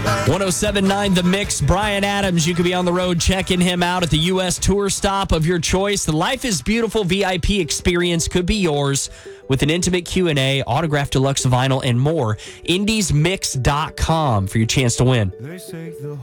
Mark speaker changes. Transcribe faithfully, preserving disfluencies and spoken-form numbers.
Speaker 1: one oh seven point nine The Mix. Bryan Adams, you could be on the road checking him out at the U S tour stop of your choice. The Life is Beautiful V I P experience could be yours with an intimate Q and A, autographed deluxe vinyl, and more. indies mix dot com for your chance to win.